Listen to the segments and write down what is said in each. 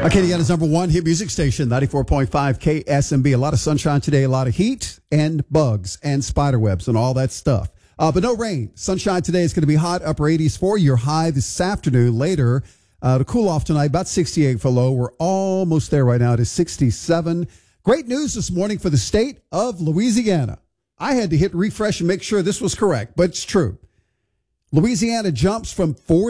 Acadiana's number one hit music station, 94.5 KSMB. A lot of sunshine today, a lot of heat and bugs and spider webs and all that stuff. But no rain. Sunshine today is going to be hot, upper 80s for your high this afternoon. Later, to cool off tonight, about 68 for low. We're almost there right now. It is 67. Great news this morning for the state of Louisiana. I had to hit refresh and make sure this was correct, but it's true. Louisiana jumps from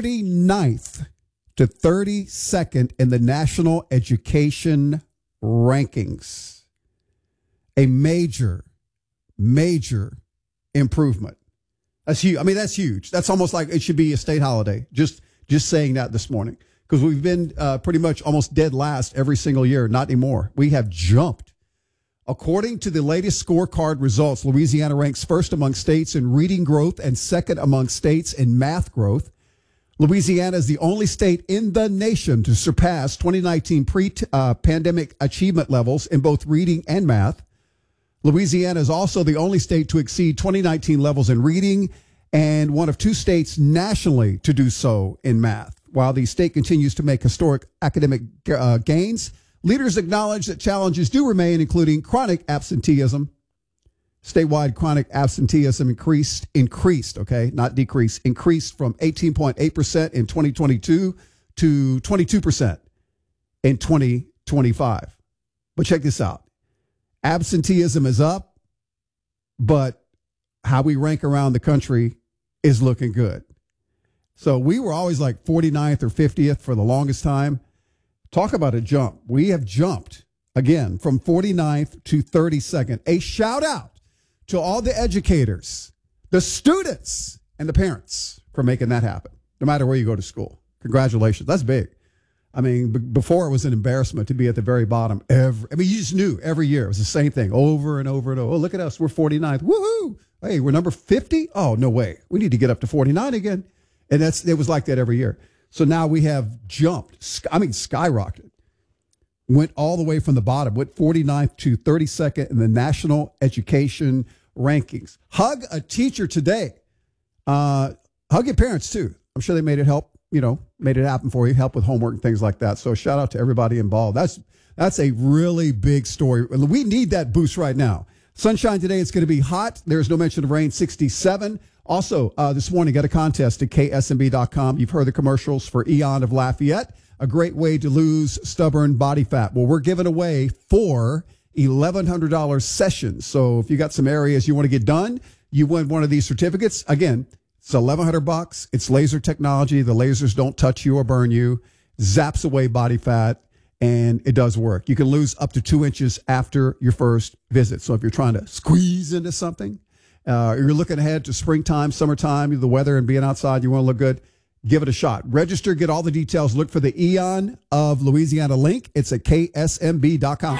49th to 32nd in the national education rankings. A major, major improvement. That's huge. I mean, that's huge. That's almost like it should be a state holiday. Just saying that this morning, because we've been pretty much almost dead last every single year. Not anymore. We have jumped. According to the latest scorecard results, Louisiana ranks first among states in reading growth and second among states in math growth. Louisiana is the only state in the nation to surpass 2019 pre-pandemic achievement levels in both reading and math. Louisiana is also the only state to exceed 2019 levels in reading and one of two states nationally to do so in math. While the state continues to make historic academic gains, leaders acknowledge that challenges do remain, including chronic absenteeism. Statewide chronic absenteeism increased, okay, not decreased, increased from 18.8% in 2022 to 22% in 2025. But check this out. Absenteeism is up, but how we rank around the country is looking good. So we were always like 49th or 50th for the longest time. Talk about a jump. We have jumped again from 49th to 32nd. A shout out to all the educators, the students, and the parents for making that happen, no matter where you go to school. Congratulations. That's big. I mean, before it was an embarrassment to be at the very bottom. You just knew every year. It was the same thing over and over and over. Oh, look at us. We're 49th. Woohoo. Hey, we're number 50. Oh, no way. We need to get up to 49 again. And it was like that every year. So now we have jumped. Skyrocketed. Went all the way from the bottom, went 49th to 32nd in the national education rankings. Hug a teacher today. Hug your parents, too. I'm sure they made it happen for you, help with homework and things like that. So shout out to everybody involved. That's a really big story. We need that boost right now. Sunshine today, it's going to be hot. There's no mention of rain, 67. Also, this morning, got a contest at ksmb.com. You've heard the commercials for Eon of Lafayette. A great way to lose stubborn body fat. Well, we're giving away 4 $1,100 sessions. So if you got some areas you want to get done, you win one of these certificates. Again, it's $1,100. It's laser technology. The lasers don't touch you or burn you. Zaps away body fat, and it does work. You can lose up to 2 inches after your first visit. So if you're trying to squeeze into something, you're looking ahead to springtime, summertime, the weather and being outside, you want to look good, give it a shot. Register, get all the details. Look for the Eon of Louisiana link. It's at ksmb.com.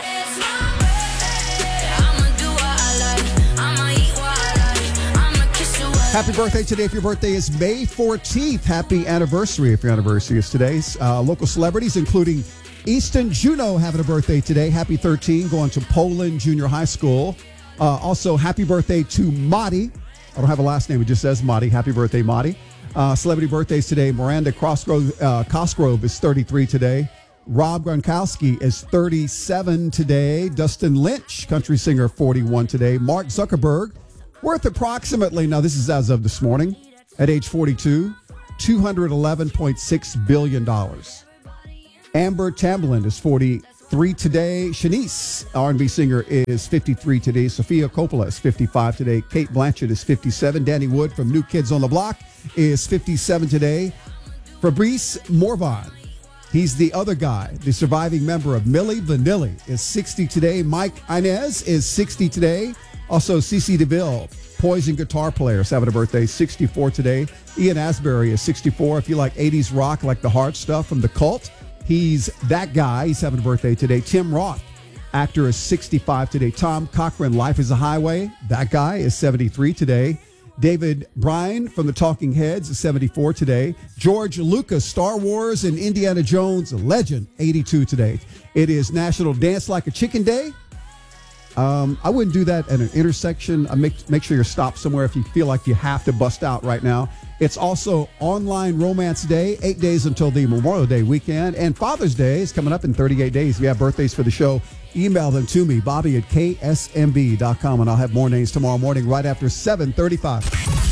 Happy birthday today if your birthday is May 14th. Happy anniversary if your anniversary is today's. Local celebrities, including Easton Juno, having a birthday today. Happy 13, going to Poland Junior High School. Also, happy birthday to Madi. I don't have a last name. It just says Madi. Happy birthday, Madi. Celebrity birthdays today. Miranda Cosgrove is 33 today. Rob Gronkowski is 37 today. Dustin Lynch, country singer, 41 today. Mark Zuckerberg, worth approximately, now this is as of this morning, at age 42, $211.6 billion. Amber Tamblyn is 43 today. Shanice, R&B singer, is 53 today. Sophia Coppola is 55 today. Kate Blanchett is 57. Danny Wood from New Kids on the Block is 57 today. Fabrice Morvan, he's the other guy, the surviving member of Milli Vanilli, is 60 today. Mike Inez is 60 today. Also, CeCe DeVille, Poison guitar player, is having a birthday, 64 today. Ian Asbury is 64. If you like 80s rock, like the hard stuff from The Cult, he's that guy. He's having a birthday today. Tim Roth, actor, is 65 today. Tom Cochran, Life is a Highway, that guy, is 73 today. David Bryan from the Talking Heads is 74 today. George Lucas, Star Wars and Indiana Jones legend, 82 today. It is National Dance Like a Chicken Day. I wouldn't do that at an intersection. Make sure you're stopped somewhere if you feel like you have to bust out right now. It's also Online Romance Day, 8 days until the Memorial Day weekend. And Father's Day is coming up in 38 days. If you have birthdays for the show, email them to me, Bobby at ksmb.com. And I'll have more names tomorrow morning right after 7:35.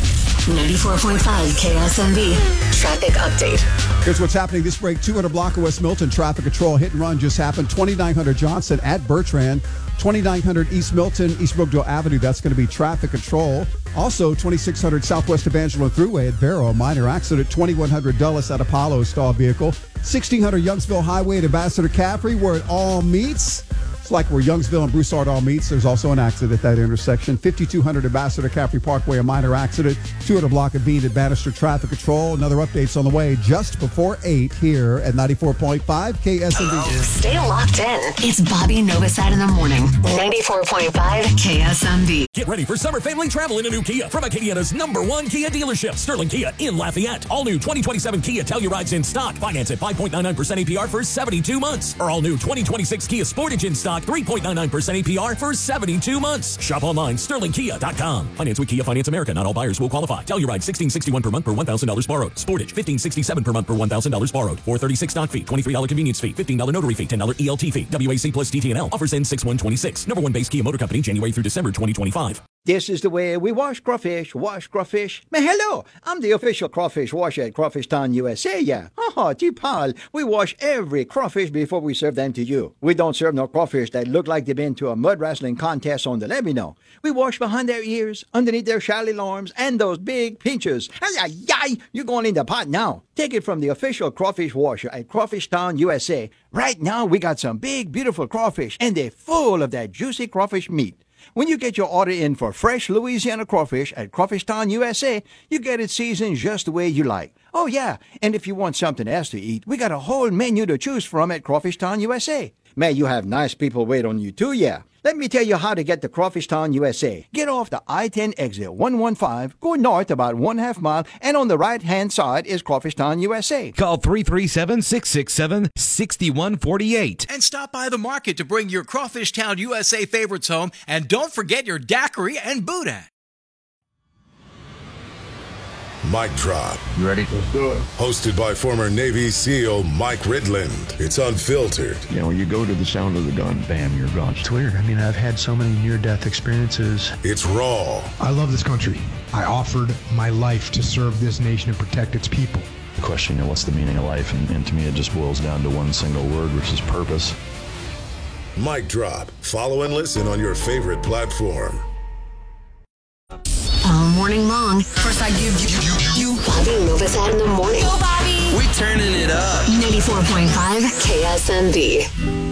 94.5 KSMB traffic update. Here's what's happening this break. 200 block of West Milton traffic control. Hit and run just happened. 2900 Johnson at Bertrand. 2900 East Milton, East Brookdale Avenue. That's going to be traffic control. Also, 2600 Southwest Evangeline Thruway at Vero. A minor accident. 2100 Dulles at Apollo. Stalled vehicle. 1600 Youngsville Highway at Ambassador Caffrey, where it all meets. It's like where Youngsville and Broussard all meets. There's also an accident at that intersection. 5200 Ambassador Caffrey Parkway, a minor accident. 200 block of Bean at Bannister traffic control. Another update's on the way just before 8 here at 94.5 KSMB. Stay locked in. It's Bobby Novosad in the morning. 94.5 KSMB. Get ready for summer family travel in a new Kia from Acadiana's #1 Kia dealership, Sterling Kia in Lafayette. All new 2027 Kia Telluride's in stock. Finance at 5.99% APR for 72 months. Or all new 2026 Kia Sportage in stock, 3.99% APR for 72 months. Shop online, sterlingkia.com. Finance with Kia Finance America. Not all buyers will qualify. Telluride $1,661 per month per $1,000 borrowed. Sportage $1,567 per month per $1,000 borrowed. $436 stock fee, $23 convenience fee, $15 notary fee, $10 ELT fee. WAC plus DTNL. Offers end 6/1/26. #1 base Kia Motor Company, January through December 2025. This is the way we wash crawfish, wash crawfish. Man, hello, I'm the official crawfish washer at Crawfish Town, USA, yeah. Tipal, we wash every crawfish before we serve them to you. We don't serve no crawfish that look like they've been to a mud wrestling contest on the levee, no. We wash behind their ears, underneath their shallow arms, and those big pinchers. You're going in the pot now. Take it from the official crawfish washer at Crawfish Town, USA. Right now, we got some big, beautiful crawfish, and they're full of that juicy crawfish meat. When you get your order in for fresh Louisiana crawfish at Crawfish Town, USA, you get it seasoned just the way you like. Oh, yeah, and if you want something else to eat, we got a whole menu to choose from at Crawfish Town, USA. Man, you have nice people wait on you too, yeah. Let me tell you how to get to Crawfish Town, USA. Get off the I-10 exit 115, go north about 1/2 mile, and on the right-hand side is Crawfish Town, USA. Call 337-667-6148. And stop by the market to bring your Crawfish Town, USA favorites home. And don't forget your daiquiri and boudin. Mic Drop. You ready? Let's do it. Hosted by former Navy SEAL Mike Ridland. It's unfiltered. You know, when you go to the sound of the gun, bam, you're gone. It's weird. I mean, I've had so many near-death experiences. It's raw. I love this country. I offered my life to serve this nation and protect its people. The question, what's the meaning of life? And to me, it just boils down to one single word, which is purpose. Mic Drop. Follow and listen on your favorite platform. All morning long. First I give you. Bobby Novosad in the morning. Go, Bobby. We turning it up. 94.5 KSMB.